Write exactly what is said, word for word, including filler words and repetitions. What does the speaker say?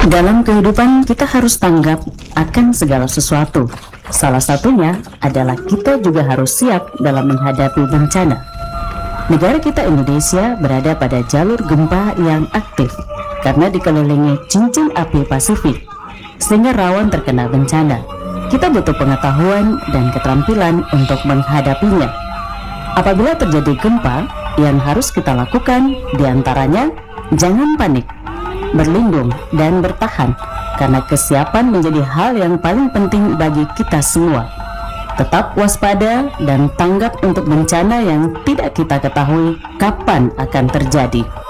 Dalam kehidupan kita harus tanggap akan segala sesuatu. Salah satunya adalah kita juga harus siap dalam menghadapi bencana. Negara kita Indonesia berada pada jalur gempa yang aktif karena dikelilingi cincin api Pasifik, sehingga rawan terkena bencana. Kita butuh pengetahuan dan keterampilan untuk menghadapinya. Apabila terjadi gempa, yang harus kita lakukan diantaranya jangan panik, berlindung dan bertahan, karena kesiapan menjadi hal yang paling penting bagi kita semua. Tetap waspada dan tanggap untuk bencana yang tidak kita ketahui kapan akan terjadi.